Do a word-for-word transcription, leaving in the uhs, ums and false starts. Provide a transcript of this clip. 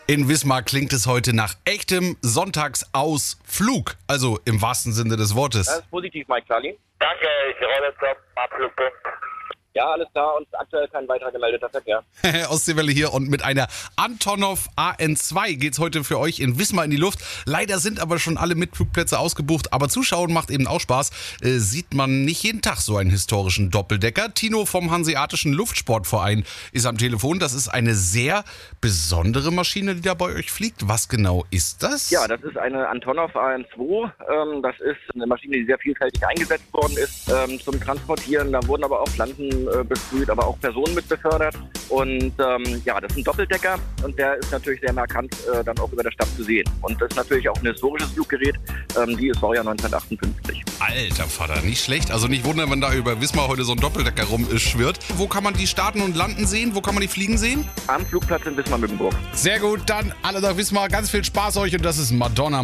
In Wismar klingt es heute nach echtem Sonntagsausflug, also im wahrsten Sinne des Wortes. Das ist positiv, Mike Charlie. Danke, ich rolle Stop, Abflugpunkt. Ja, alles klar und aktuell kein weiter gemeldeter Verkehr. Ostseewelle hier und mit einer Antonov A N zwei geht's heute für euch in Wismar in die Luft. Leider sind aber schon alle Mitflugplätze ausgebucht, aber Zuschauen macht eben auch Spaß. Äh, sieht man nicht jeden Tag so einen historischen Doppeldecker. Tino vom Hanseatischen Luftsportverein ist am Telefon. Das ist eine sehr besondere Maschine, die da bei euch fliegt. Was genau ist das? Ja, das ist eine Antonov A N zwei. Ähm, das ist eine Maschine, die sehr vielfältig eingesetzt worden ist ähm, zum Transportieren. Da wurden aber auch Pflanzen äh, besprüht, aber auch Personen mit befördert. Und ähm, ja, das ist ein Doppeldecker und der ist natürlich sehr markant äh, dann auch über der Stadt zu sehen. Und das ist natürlich auch ein historisches Fluggerät. Ähm, die ist Baujahr neunzehnhundertachtundfünfzig. Alter Vater, nicht schlecht. Also nicht wundern, wenn da über Wismar heute so ein Doppeldecker rumschwirrt. Wo kann man die starten und landen sehen? Wo kann man die fliegen sehen? Am Flugplatz in Wismar-Mückenburg. Sehr gut, dann alle nach Wismar. Ganz viel Spaß euch und das ist Madonna.